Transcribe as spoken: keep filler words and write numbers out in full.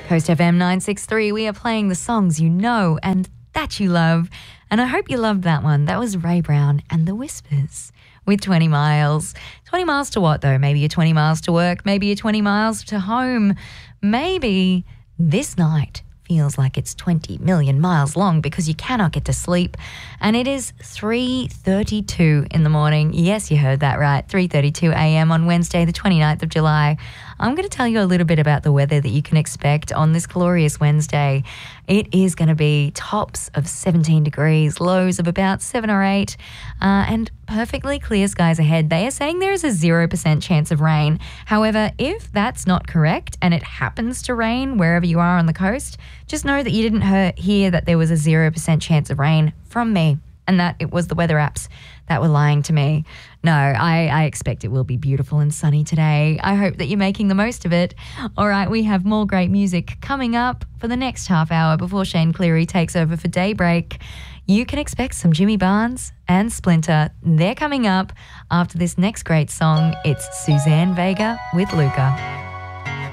Coast F M nine six three, we are playing the songs you know and that you love. And I hope you loved that one. That was Ray Brown and The Whispers with twenty miles. twenty miles to what, though? Maybe you're twenty miles to work. Maybe you're twenty miles to home. Maybe this night feels like it's twenty million miles long because you cannot get to sleep. And it is three thirty-two in the morning. Yes, you heard that right. three thirty-two a.m. on Wednesday, the twenty-ninth of July. I'm going to tell you a little bit about the weather that you can expect on this glorious Wednesday. It is going to be tops of seventeen degrees, lows of about seven or eight, uh, and perfectly clear skies ahead. They are saying there is a zero percent chance of rain. However, if that's not correct and it happens to rain wherever you are on the coast, just know that you didn't hear, hear that there was a zero percent chance of rain from me and that it was the weather apps that were lying to me. No, I, I expect it will be beautiful and sunny today. I hope that you're making the most of it. All right, we have more great music coming up for the next half hour before Shane Cleary takes over for Daybreak. You can expect some Jimmy Barnes and Splinter. They're coming up after this next great song. It's Suzanne Vega with Luca.